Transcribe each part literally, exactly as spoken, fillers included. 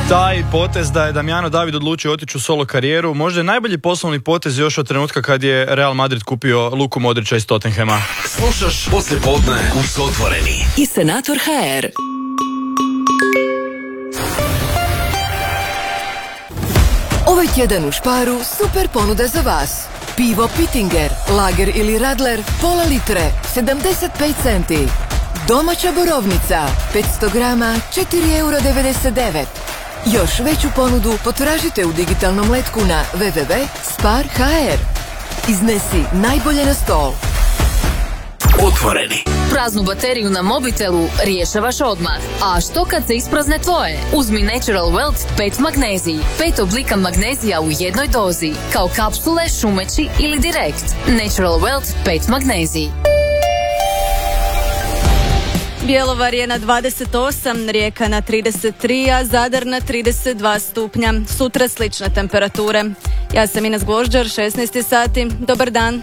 Taj potez da je Damjano David odlučio otići u solo karijeru možda je najbolji poslovni potez još od trenutka kad je Real Madrid kupio Luku Modrića iz Tottenhama. Slušaš Poslijepodne uz Otvoreni i Senator ha er. Ovaj tjedan u Sparu super ponuda za vas. Pivo Pittinger, lager ili radler, pola litre, sedamdeset pet centi. Domaća borovnica, petsto grama, četiri eura devedeset devet. Još veću ponudu potražite u digitalnom letku na w w w tačka spar tačka ha er. Iznesi najbolje na stol. Otvoreni. Praznu bateriju na mobitelu rješavaš odmah. A što kad se isprazne tvoje? Uzmi Natural Wealth pet magnezij. Pet oblika magnezija u jednoj dozi. Kao kapsule, šumeći ili direkt. Natural Wealth pet magnezij. Bjelovar je na dvadeset osam, Rijeka na trideset tri, a Zadar na trideset dva stupnja. Sutra slične temperature. Ja sam Ines Gvožđar, šesnaest sati. Dobar dan.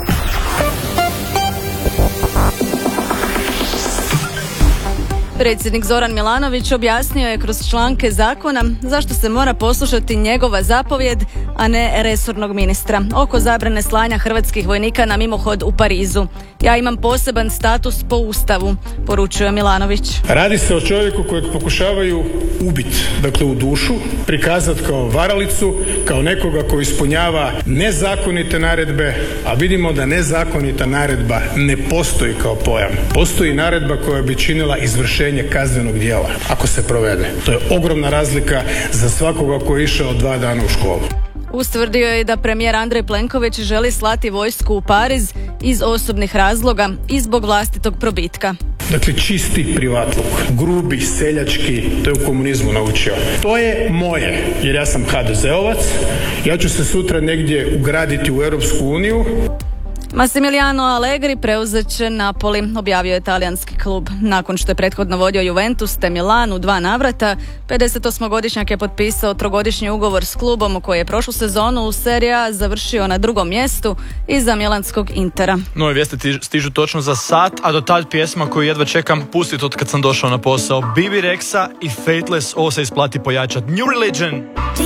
Predsjednik Zoran Milanović objasnio je kroz članke zakona zašto se mora poslušati njegova zapovjed, a ne resornog ministra, oko zabrane slanja hrvatskih vojnika na mimohod u Parizu. Ja imam poseban status po Ustavu, poručuje Milanović. Radi se o čovjeku kojeg pokušavaju ubiti, dakle u dušu, prikazati kao varalicu, kao nekoga koji ispunjava nezakonite naredbe, a vidimo da nezakonita naredba ne postoji kao pojam. Postoji naredba koja bi činila izvršenje kaznenog djela, ako se provede. To je ogromna razlika za svakoga koji je išao dva dana u školu. Ustvrdio je da premijer Andrej Plenković želi slati vojsku u Pariz iz osobnih razloga i zbog vlastitog probitka. Dakle, čisti privatluk, grubi, seljački, to je u komunizmu naučio. To je moje, jer ja sam ha de zeovac, ja ću se sutra negdje ugraditi u Europsku uniju. Massimiliano Allegri preuzet će Napoli, objavio je talijanski klub. Nakon što je prethodno vodio Juventus te Milan u dva navrata, pedesetosmogodišnjak je potpisao trogodišnji ugovor s klubom koji je prošlu sezonu u Serie A završio na drugom mjestu iza milanskog Intera. Nove vijesti stižu točno za sat, a do tad pjesma koju jedva čekam pustiti od kad sam došao na posao. Bibi Rexa i Fateless, ovo se isplati pojačat. New Religion.